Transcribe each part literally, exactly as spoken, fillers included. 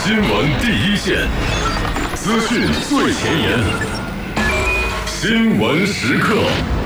新闻第一线，资讯最前沿，新闻时刻。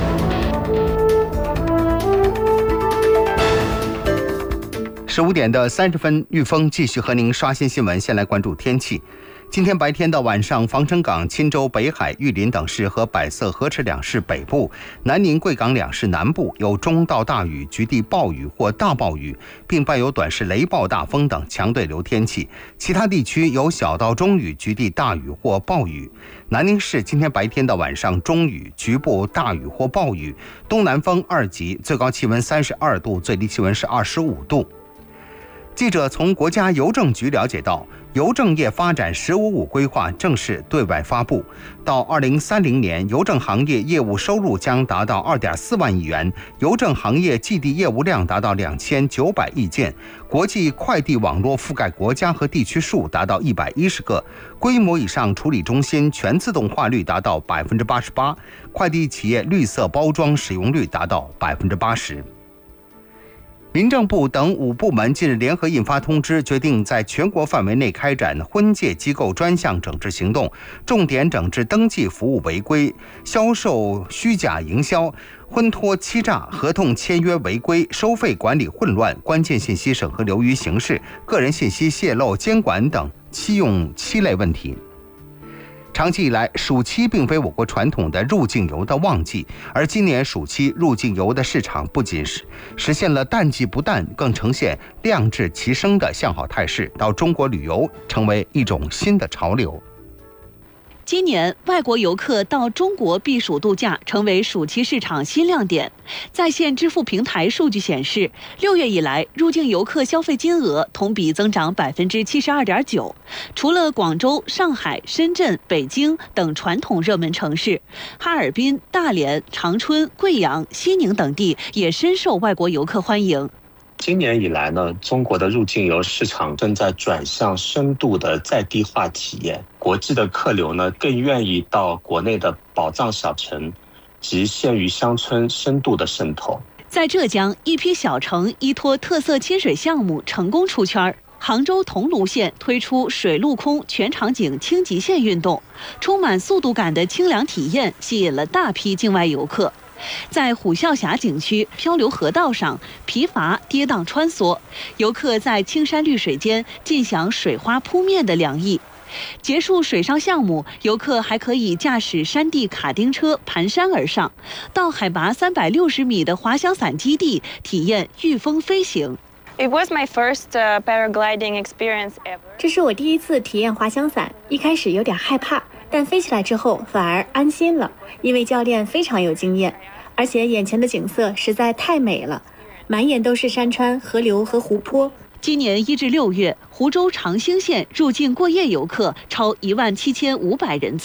十五点的三十分，玉峰继续和您刷新新闻。先来关注天气。今天白天到晚上，防城港、钦州、北海、玉林等市和百色、河池两市北部、南宁、贵港两市南部有中到大雨，局地暴雨或大暴雨，并伴有短时雷暴、大风等强对流天气。其他地区有小到中雨，局地大雨或暴雨。南宁市今天白天到晚上中雨，局部大雨或暴雨，东南风二级，最高气温三十二度，最低气温是二十五度。记者从国家邮政局了解到，邮政业发展“十五五”规划正式对外发布。到二零三零年，邮政行业业务收入将达到二点四万亿元，邮政行业寄递业务量达到两千九百亿件，国际快递网络覆盖国家和地区数达到一百一十个，规模以上处理中心全自动化率达到百分之八十八，快递企业绿色包装使用率达到百分之八十。民政部等五部门近日联合印发通知，决定在全国范围内开展婚介机构专项整治行动，重点整治登记服务违规、销售虚假营销、婚托欺诈、合同签约违规、收费管理混乱、关键信息审核流于形式、个人信息泄露监管等七用七类问题。长期以来，暑期并非我国传统的入境游的旺季，而今年暑期入境游的市场不仅是实现了淡季不淡，更呈现量质齐升的向好态势，到中国旅游成为一种新的潮流。 今年外国游客到中国避暑度假成为暑期市场新亮点。在线支付平台数据显示，六月以来入境游客消费金额同比增长百分之七十二点九。除了广州、上海、深圳、北京等传统热门城市，哈尔滨、大连、长春、贵阳、西宁等地也深受外国游客欢迎。 今年以来呢，中国的入境游市场正在转向深度的在地化体验，国际的客流呢更愿意到国内的宝藏小城及县域乡村深度的渗透。 在浙江，一批小城依托特色亲水项目成功出圈。杭州桐庐县推出水陆空全场景轻极限运动，充满速度感的清凉体验吸引了大批境外游客。在虎啸峡景区漂流河道上，皮筏跌宕穿梭，游客在青山绿水间尽享水花扑面的凉意。结束水上项目，游客还可以驾驶山地卡丁车盘山而上，到海拔三百六十米的滑翔伞基地体验御风飞行。 It was my first paragliding experience ever. 这是我第一次体验滑翔伞，一开始有点害怕，但飞起来之后反而安心了，因为教练非常有经验，而且眼前的景色实在太美了，满眼都是山川、河流和湖泊。 今年一至六月，湖州长兴县入境过夜游客超一万七千五百人次。